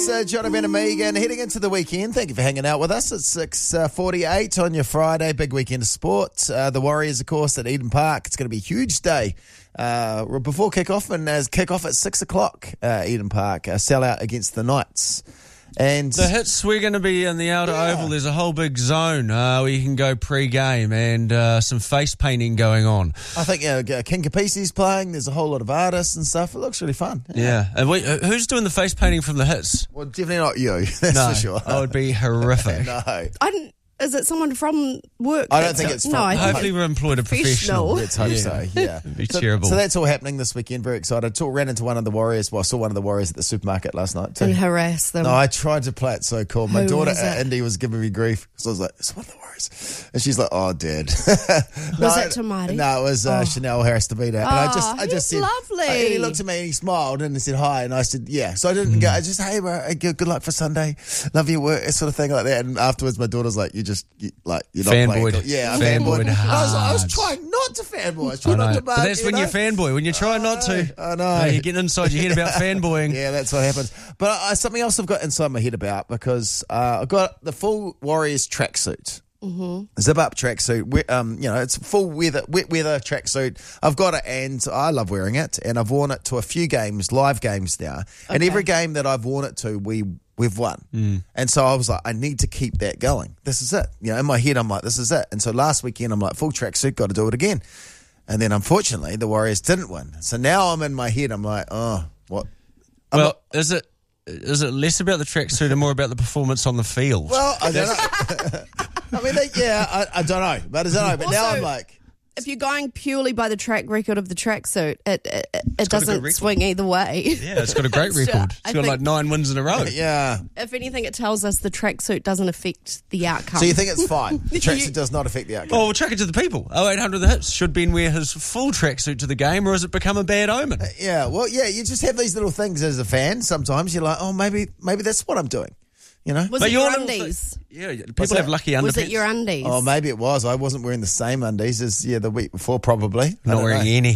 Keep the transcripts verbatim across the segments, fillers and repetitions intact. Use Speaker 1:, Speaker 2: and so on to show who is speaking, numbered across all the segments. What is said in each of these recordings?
Speaker 1: It's uh, Jonathan and Megan heading into the weekend. Thank you for hanging out with us. It's six forty-eight on your Friday, big weekend of sport. Uh, the Warriors, of course, at Eden Park. It's going to be a huge day uh, before kick-off, and as kick-off at six o'clock, uh, Eden Park, a sellout against the Knights. And
Speaker 2: the hits, we're going to be in the outer
Speaker 1: yeah.
Speaker 2: oval. There's a whole big zone uh, where you can go pre-game and uh, some face painting going on.
Speaker 1: I think yeah, King Capisi's playing. There's a whole lot of artists and stuff. It looks really fun.
Speaker 2: Yeah. yeah. And we, uh, who's doing the face painting from the hits?
Speaker 1: Well, definitely not you. That's
Speaker 2: no,
Speaker 1: for sure.
Speaker 2: That would be horrific.
Speaker 1: no.
Speaker 3: I didn't, is it someone from work?
Speaker 1: I don't think it's from...
Speaker 3: No, I
Speaker 2: hopefully we've employed a professional.
Speaker 1: Let's hope
Speaker 2: yeah.
Speaker 1: so, yeah.
Speaker 2: It'd be
Speaker 1: so,
Speaker 2: terrible.
Speaker 1: So that's all happening this weekend. Very excited. Talk, ran into one of the Warriors. Well, I saw one of the Warriors at the supermarket last night too.
Speaker 3: And harass them.
Speaker 1: No, I tried to play it so cool. My
Speaker 3: Who
Speaker 1: daughter,
Speaker 3: was it?
Speaker 1: Indy, was giving me grief. So I was like, it's one of the Warriors. And she's like, oh, Dad. no,
Speaker 3: was it Tamari?
Speaker 1: No, it was uh,
Speaker 3: oh.
Speaker 1: Chanel Harris-Davida. And
Speaker 3: oh,
Speaker 1: I just, I just
Speaker 3: he's
Speaker 1: said,
Speaker 3: lovely.
Speaker 1: And he looked at me and he smiled and he said hi. And I said, yeah. So I didn't mm. go, I just, hey, bro, good, good luck for Sunday. Love your work, sort of thing like that. And afterwards, my daughter's like, you just, you, like, you're not
Speaker 2: fanboyed.
Speaker 1: playing. Yeah, I'm
Speaker 2: fanboyed.
Speaker 1: fanboyed. I was, I was
Speaker 2: hard.
Speaker 1: trying not to fanboy. I was trying not to bug,
Speaker 2: But that's
Speaker 1: you
Speaker 2: when
Speaker 1: know?
Speaker 2: you're fanboy. When you try not to.
Speaker 1: I know.
Speaker 2: No, you're getting inside your head about fanboying.
Speaker 1: Yeah, that's what happens. But uh, something else I've got inside my head about because uh, I've got the full Warriors tracksuit. Mm-hmm. Zip up tracksuit, um, you know, it's full weather, wet weather tracksuit. I've got it and I love wearing it, and I've worn it to a few games, live games now. Okay. And every game that I've worn it to, we we've won. Mm. And so I was like, I need to keep that going. This is it. You know, in my head, I'm like, this is it. And so last weekend, I'm like, full tracksuit, got to do it again. And then unfortunately, the Warriors didn't win. So now I'm in my head, I'm like, oh, what? I'm
Speaker 2: well,
Speaker 1: not-
Speaker 2: is it is it less about the tracksuit and more about the performance on the field?
Speaker 1: Well, I don't know. I mean, they, yeah, I, I don't know, but I don't know. But
Speaker 3: Also,
Speaker 1: now I'm like,
Speaker 3: if you're going purely by the track record of the tracksuit, it it, it doesn't swing either way.
Speaker 2: Yeah, it's got a great
Speaker 3: It's
Speaker 2: record.
Speaker 3: just-
Speaker 2: It's
Speaker 3: I
Speaker 2: got
Speaker 3: think-
Speaker 2: like nine wins in a row.
Speaker 1: yeah.
Speaker 3: If anything, it tells us the tracksuit doesn't affect the outcome.
Speaker 1: So you think it's fine? The tracksuit does not affect the outcome.
Speaker 2: Oh, we'll track it to the people. oh eight hundred the hits. Should Ben wear his full tracksuit to the game, or has it become a bad omen?
Speaker 1: Yeah, well, yeah, you just have these little things as a fan. Sometimes you're like, oh, maybe maybe that's what I'm doing. You know?
Speaker 3: Was
Speaker 2: But
Speaker 3: it your
Speaker 2: your little
Speaker 3: undies?
Speaker 2: thi- Yeah, people
Speaker 1: What's
Speaker 2: have
Speaker 1: that?
Speaker 2: lucky underpants.
Speaker 3: Was it your undies?
Speaker 1: Oh, maybe it was. I wasn't wearing the same undies as yeah the week before, probably. I
Speaker 2: Not
Speaker 1: don't
Speaker 2: wearing
Speaker 1: know.
Speaker 2: any.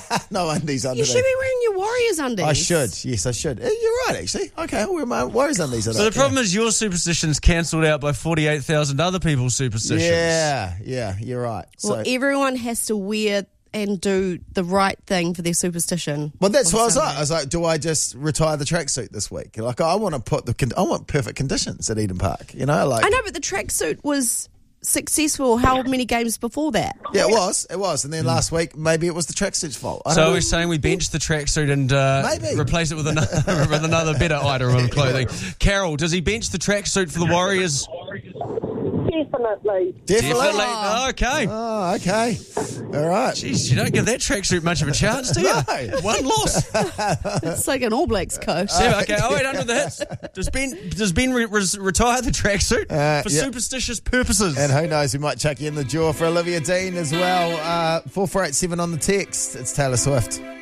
Speaker 1: No undies
Speaker 3: You
Speaker 1: underneath.
Speaker 3: should be wearing your Warriors undies.
Speaker 1: I should. Yes, I should. Eh, You're right, actually. Okay, I'll wear my Warriors undies.
Speaker 2: So the problem is your superstition's cancelled out by forty-eight thousand other people's superstitions.
Speaker 1: Yeah, yeah, you're right.
Speaker 3: Well,
Speaker 1: So,
Speaker 3: everyone has to wear and do the right thing for their superstition.
Speaker 1: well, that's
Speaker 3: on
Speaker 1: what I was
Speaker 3: Sunday.
Speaker 1: like. I was like, do I just retire the tracksuit this week? Like, I want to put the, con- I want perfect conditions at Eden Park. You know, like
Speaker 3: I know, but the tracksuit was successful how many games before that?
Speaker 1: yeah, it was, it was. And then last week, maybe it was the tracksuit's fault. I
Speaker 2: So
Speaker 1: don't
Speaker 2: we're
Speaker 1: know.
Speaker 2: saying we bench the tracksuit and uh,
Speaker 1: Maybe.
Speaker 2: replace it with another, with another better item of clothing. Carol, does he bench the tracksuit for the Warriors?
Speaker 4: Definitely.
Speaker 1: Definitely.
Speaker 2: Definitely. Oh, okay.
Speaker 1: Oh, okay. All right.
Speaker 2: Jeez, you don't give that tracksuit much of a chance, do you?
Speaker 1: No.
Speaker 2: One loss.
Speaker 3: It's like an All Blacks coat.
Speaker 2: Seven, okay, oh eight hundred the hits. Does Ben, does Ben re- res- retire the tracksuit
Speaker 1: Uh,
Speaker 2: for
Speaker 1: yeah.
Speaker 2: superstitious purposes?
Speaker 1: And who knows, we might chuck you in the jaw for Olivia Dean as well. Uh, four four eight seven on the text. It's Taylor Swift.